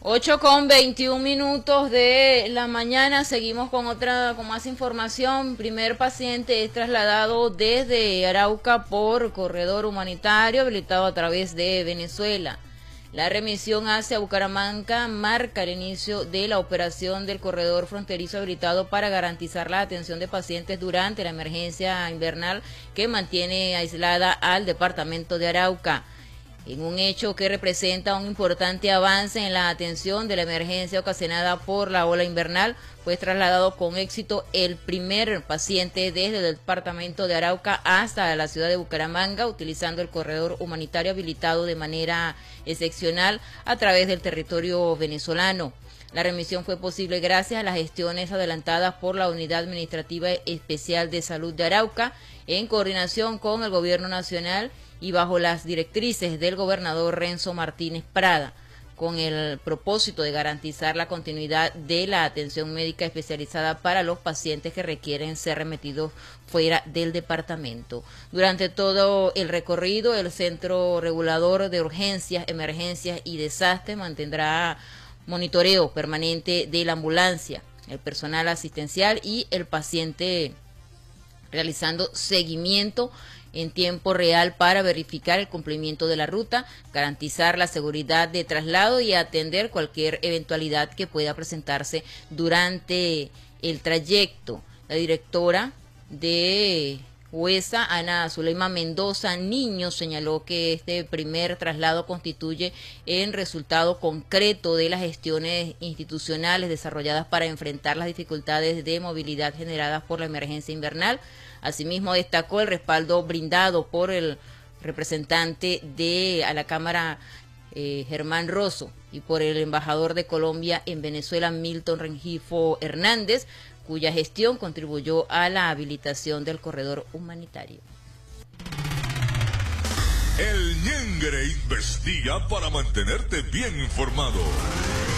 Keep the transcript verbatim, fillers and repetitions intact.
ocho con veintiún minutos de la mañana, seguimos con otra, con más información. Primer paciente es trasladado desde Arauca por corredor humanitario habilitado a través de Venezuela. La remisión hacia Bucaramanga marca el inicio de la operación del corredor fronterizo habilitado para garantizar la atención de pacientes durante la emergencia invernal que mantiene aislada al departamento de Arauca. En un hecho que representa un importante avance en la atención de la emergencia ocasionada por la ola invernal, fue trasladado con éxito el primer paciente desde el departamento de Arauca hasta la ciudad de Bucaramanga, utilizando el corredor humanitario habilitado de manera excepcional a través del territorio venezolano. La remisión fue posible gracias a las gestiones adelantadas por la Unidad Administrativa Especial de Salud de Arauca, en coordinación con el Gobierno Nacional y bajo las directrices del gobernador Renzo Martínez Prada, con el propósito de garantizar la continuidad de la atención médica especializada para los pacientes que requieren ser remitidos fuera del departamento. Durante todo el recorrido, el Centro Regulador de Urgencias, Emergencias y Desastres mantendrá monitoreo permanente de la ambulancia, el personal asistencial y el paciente, realizando seguimiento en tiempo real para verificar el cumplimiento de la ruta, garantizar la seguridad de traslado y atender cualquier eventualidad que pueda presentarse durante el trayecto. La directora de Huesa, Ana Zuleima Mendoza Niño, señaló que este primer traslado constituye el resultado concreto de las gestiones institucionales desarrolladas para enfrentar las dificultades de movilidad generadas por la emergencia invernal. Asimismo, destacó el respaldo brindado por el representante de a la Cámara, eh, Germán Rosso, y por el embajador de Colombia en Venezuela, Milton Rengifo Hernández, cuya gestión contribuyó a la habilitación del corredor humanitario. El Ñengre investiga para mantenerte bien informado.